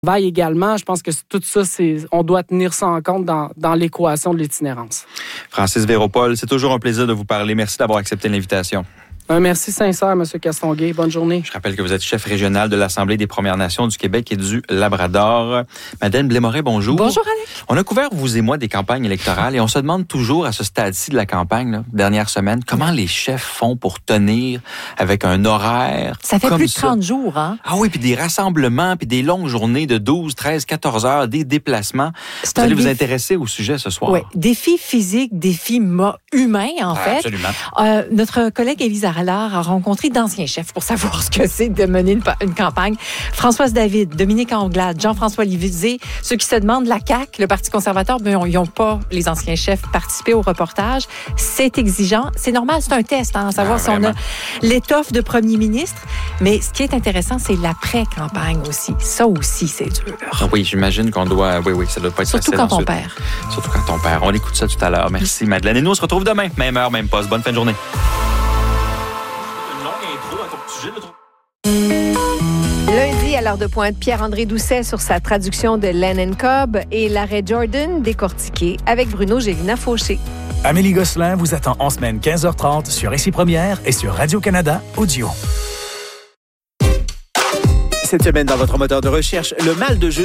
Vaille également, je pense que tout ça, on doit tenir ça en compte dans l'équation de l'itinérance. Francis Véropol, c'est toujours un plaisir de vous parler. Merci d'avoir accepté l'invitation. Un merci sincère, M. Castonguay. Bonne journée. Je rappelle que vous êtes chef régional de l'Assemblée des Premières Nations du Québec et du Labrador. Madeleine Blais-Moret, bonjour. Bonjour, Alex. On a couvert, vous et moi, des campagnes électorales et on se demande toujours à ce stade-ci de la campagne, là, dernière semaine, comment les chefs font pour tenir avec un horaire. Ça fait comme plus de 30 jours, hein? Ah oui, puis des rassemblements, puis des longues journées de 12, 13, 14 heures, des déplacements. Vous allez vous intéresser au sujet ce soir. Oui, défi physique, défi humain, en fait. Absolument. Notre collègue Élisa Allard a rencontré d'anciens chefs pour savoir ce que c'est de mener une campagne. Françoise David, Dominique Anglade, Jean-François Lisée, ceux qui se demandent, la CAQ, le Parti conservateur, ils n'ont pas, les anciens chefs, participé au reportage. C'est exigeant. C'est normal, c'est un test, hein, savoir si on a l'étoffe de premier ministre. Mais ce qui est intéressant, c'est l'après-campagne aussi. Ça aussi, c'est dur. Ah oui, j'imagine qu'on doit... Oui, ça doit pas être surtout facile. Quand on perd. Surtout quand on perd. On écoute ça tout à l'heure. Merci, Madeleine. Et nous, on se retrouve demain. Même heure, même poste. Bonne fin de journée. Lundi, à l'heure de pointe, Pierre-André Doucet sur sa traduction de Lennon Cobb et l'arrêt Jordan décortiqué avec Bruno Gélina-Fauché. Amélie Gosselin vous attend en semaine 15h30 sur Ici Première et sur Radio-Canada Audio. Cette semaine, dans votre moteur de recherche, le mal de jeu